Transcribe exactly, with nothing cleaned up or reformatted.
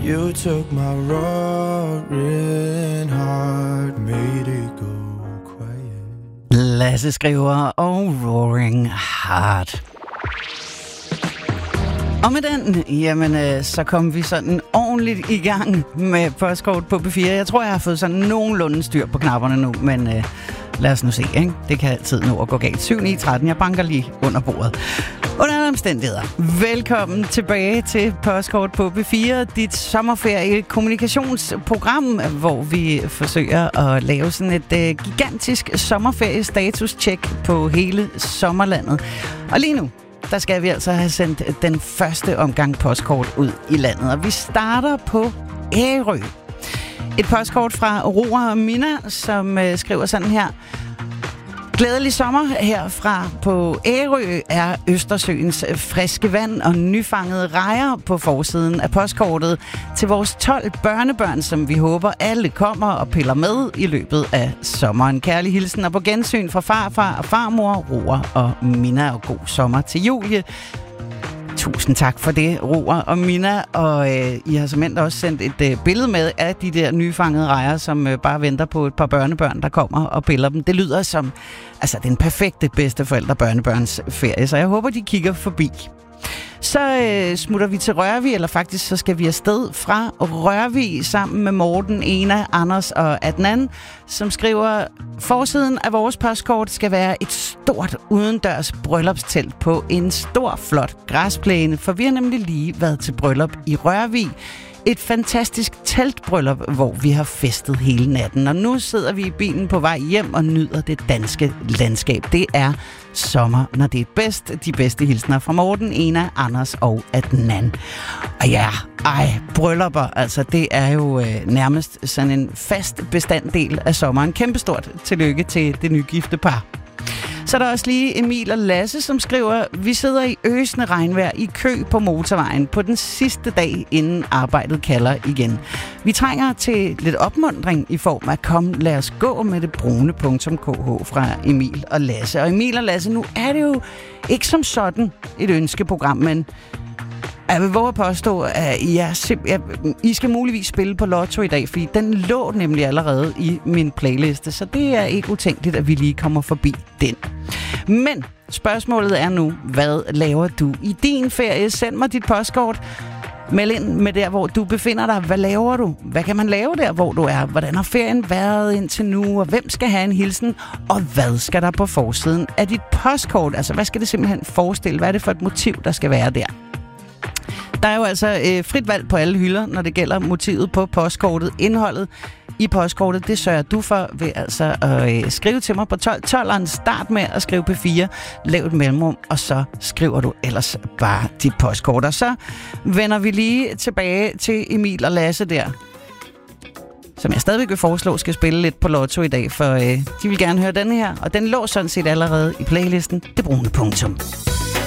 You took my roaring heart, made it go quiet. Lasse skriver og Roaring Heart. Og med den, jamen, øh, så kom vi sådan ordentligt i gang med postkort på P fire. Jeg tror, jeg har fået sådan nogenlunde styr på knapperne nu, men øh, lad os nu se, ikke? Det kan altid nå at gå galt. syv ni tretten, jeg banker lige under bordet. Under alle omstændigheder, velkommen tilbage til postkort på P fire, dit sommerferie-kommunikationsprogram, hvor vi forsøger at lave sådan et øh, gigantisk sommerferie-status-check på hele sommerlandet. Og lige nu, der skal vi altså have sendt den første omgang postkort ud i landet. Og vi starter på Ærø. Et postkort fra Roar og Mina, som øh, skriver sådan her. Glædelig sommer herfra på Ærø er Østersøens friske vand og nyfangede rejer på forsiden af postkortet til vores tolv børnebørn, som vi håber alle kommer og piller med i løbet af sommeren. Kærlig hilsen og på gensyn fra farfar og farmor, Roar og Mina, og god sommer til Julie. Tusind tak for det, Roar og Mina, og øh, I har simpelthen også sendt et øh, billede med af de der nyfangede rejer, som øh, bare venter på et par børnebørn, der kommer og piller dem. Det lyder som altså den perfekte bedsteforældre-børnebørns ferie, så jeg håber, de kigger forbi. Så øh, smutter vi til Rørvig, eller faktisk så skal vi afsted fra Rørvig sammen med Morten, Ena, Anders og Adnan, som skriver, forsiden af vores postkort skal være et stort udendørs bryllupstelt på en stor, flot græsplæne, for vi har nemlig lige været til bryllup i Rørvig. Et fantastisk teltbryllup, hvor vi har festet hele natten. Og nu sidder vi i bilen på vej hjem og nyder det danske landskab. Det er sommer, når det er bedst. De bedste hilsner fra Morten, Ena, Anders og Adnan. Og ja, ej, bryllupper, altså det er jo øh, nærmest sådan en fast bestanddel af sommeren. Kæmpestort tillykke til det nygifte par. Så er der også lige Emil og Lasse, som skriver, vi sidder i øsende regnvejr i kø på motorvejen på den sidste dag, inden arbejdet kalder igen. Vi trænger til lidt opmuntring i form af kom, lad os gå med det brune punktum k h fra Emil og Lasse. Og Emil og Lasse, nu er det jo ikke som sådan et ønskeprogram, men jeg vil våge at påstå, at I, er simp- I skal muligvis spille på Lotto i dag, fordi den lå nemlig allerede i min playliste, så det er ikke utænkeligt, at vi lige kommer forbi den. Men spørgsmålet er nu, hvad laver du i din ferie? Send mig dit postkort. Meld ind med der, hvor du befinder dig. Hvad laver du? Hvad kan man lave der, hvor du er? Hvordan har ferien været indtil nu? Og hvem skal have en hilsen? Og hvad skal der på forsiden af dit postkort? Altså, hvad skal det simpelthen forestille? Hvad er det for et motiv, der skal være der? Der er jo altså øh, frit valg på alle hylder, når det gælder motivet på postkortet. Indholdet i postkortet, det sørger du for ved altså at øh, skrive til mig på tolv tolveren. Start med at skrive P fire, lav et mellemrum, og så skriver du ellers bare dit postkort. Og så vender vi lige tilbage til Emil og Lasse der, som jeg stadigvæk vil foreslå skal spille lidt på Lotto i dag, for øh, de vil gerne høre den her, og den lå sådan set allerede i playlisten, det brune punktum.